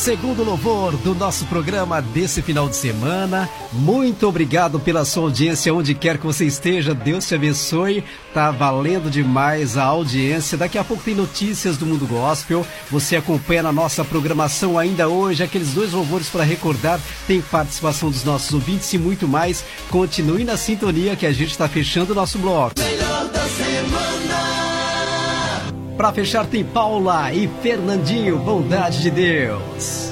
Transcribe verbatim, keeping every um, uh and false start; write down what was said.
segundo louvor do nosso programa desse final de semana. Muito obrigado pela sua audiência, onde quer que você esteja. Deus te abençoe. Tá valendo demais a audiência. Daqui a pouco tem notícias do mundo gospel. Você acompanha na nossa programação ainda hoje aqueles dois louvores para recordar. Tem participação dos nossos ouvintes e muito mais. Continue na sintonia que a gente está fechando o nosso bloco. Melhor da semana. Para fechar tem Paula e Fernandinho, Bondade de Deus.